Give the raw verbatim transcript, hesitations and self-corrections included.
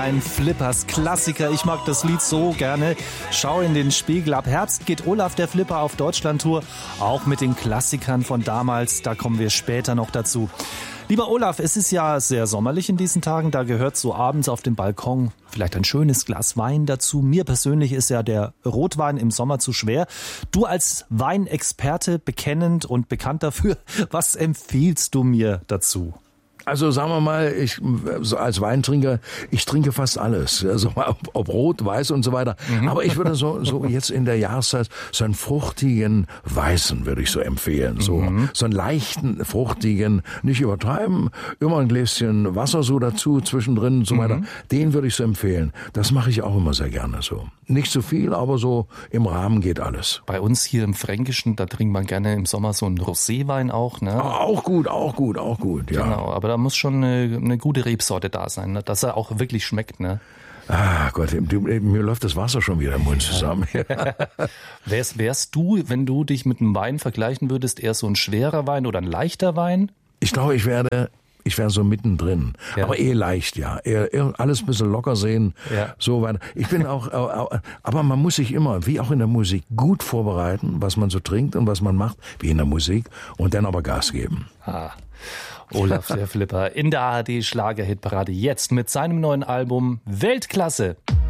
Rotwein Flippers Klassiker. Ich mag das Lied so gerne. Schau in den Spiegel. Ab Herbst geht Olaf der Flipper auf Deutschlandtour. Auch mit den Klassikern von damals. Da kommen wir später noch dazu. Lieber Olaf, es ist ja sehr sommerlich in diesen Tagen. Da gehört so abends auf dem Balkon vielleicht ein schönes Glas Wein dazu. Mir persönlich ist ja der Rotwein im Sommer zu schwer. Du als Weinexperte, bekennend und bekannt dafür, was empfiehlst du mir dazu? Also sagen wir mal, ich so als Weintrinker, ich trinke fast alles, also ob, ob rot, weiß und so weiter. Mhm. Aber ich würde so so jetzt in der Jahreszeit so einen fruchtigen Weißen würde ich so empfehlen, so mhm. so einen leichten fruchtigen, nicht übertreiben, immer ein Gläschen Wasser so dazu zwischendrin und so weiter. Mhm. Den würde ich so empfehlen. Das mache ich auch immer sehr gerne so. Nicht so viel, aber so im Rahmen geht alles. Bei uns hier im Fränkischen, da trinkt man gerne im Sommer so einen Roséwein auch, ne? Auch gut, auch gut, auch gut, ja. Genau, aber da muss schon eine, eine gute Rebsorte da sein, ne? Dass er auch wirklich schmeckt, ne? Ah Gott, mir läuft das Wasser schon wieder im Mund zusammen. wärst, wärst du, wenn du dich mit einem Wein vergleichen würdest, eher so ein schwerer Wein oder ein leichter Wein? Ich glaube, ich werde... Ich wäre so mittendrin, ja. Aber eh leicht, ja. Eher, eher alles ein bisschen locker sehen, ja. So weiter. Ich bin auch, aber man muss sich immer, wie auch in der Musik, gut vorbereiten, was man so trinkt und was man macht, wie in der Musik, und dann aber Gas geben. Ah. Olaf der Flipper in der A R D Schlagerhitparade jetzt mit seinem neuen Album Weltklasse.